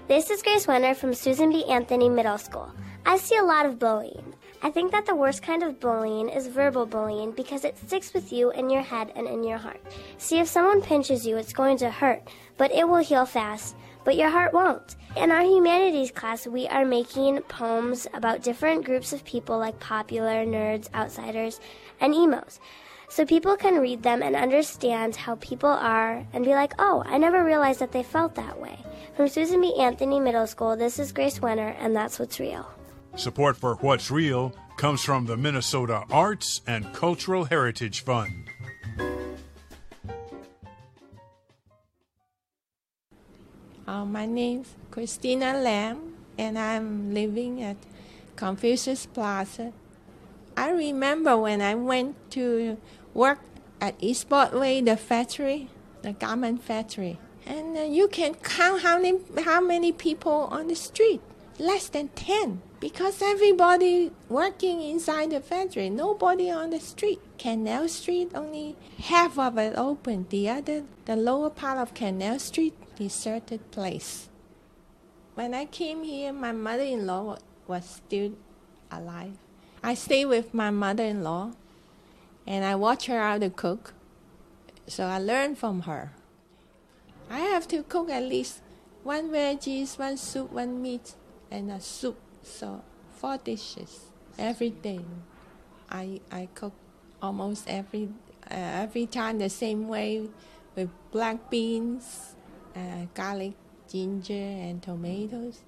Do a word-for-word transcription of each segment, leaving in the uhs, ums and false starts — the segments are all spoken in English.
This is Grace Wenner from Susan B. Anthony Middle School. I see a lot of bullying. I think that the worst kind of bullying is verbal bullying because it sticks with you in your head and in your heart. See, if someone pinches you, it's going to hurt, but it will heal fast, but your heart won't. In our humanities class, we are making poems about different groups of people like popular, nerds, outsiders, and emos. So people can read them and understand how people are and be like, oh, I never realized that they felt that way. From Susan B. Anthony Middle School, this is Grace Wenner, and that's What's Real. Support for What's Real comes from the Minnesota Arts and Cultural Heritage Fund. Uh, my name's Christina Lam, and I'm living at Confucius Plaza. I remember when I went to work at East Broadway, the factory, the garment factory. And uh, you can count how many, how many people on the street. Less than ten. Because everybody working inside the factory, nobody on the street. Canal Street, only half of it open. The other, the lower part of Canal Street, deserted place. When I came here, my mother-in-law was still alive. I stayed with my mother-in-law, and I watched her how to cook, so I learned from her. I have to cook at least one veggies, one soup, one meat, and a soup, so four dishes every day. I I cook almost every uh, every time the same way, with black beans, uh, garlic, ginger, and tomatoes.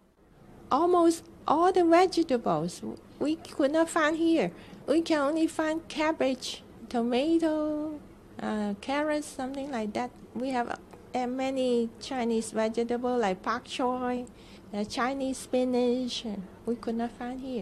Almost all the vegetables we could not find here. We can only find cabbage, tomato, uh, carrots, something like that. We have uh, many Chinese vegetables like pak choy, the Chinese spinach. We could not find here.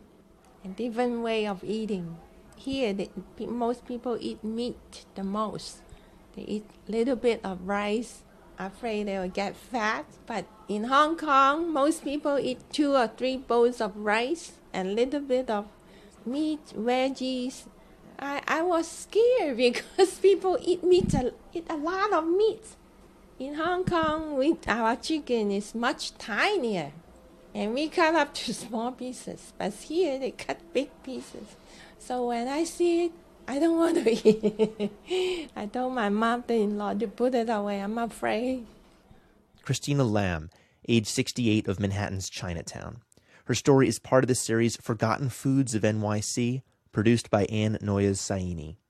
A different way of eating. Here, the, most people eat meat the most. They eat a little bit of rice, afraid they will get fat. But in Hong Kong, most people eat two or three bowls of rice and a little bit of meat, veggies. I, I was scared because people eat meat, eat a lot of meat. In Hong Kong, we, our chicken is much tinier, and we cut up to small pieces. But here, they cut big pieces. So when I see it, I don't want to eat. I told my mother-in-law to put it away. I'm afraid. Christina Lam, age sixty-eight, of Manhattan's Chinatown. Her story is part of the series Forgotten Foods of N Y C, produced by Ann Noyes Saini.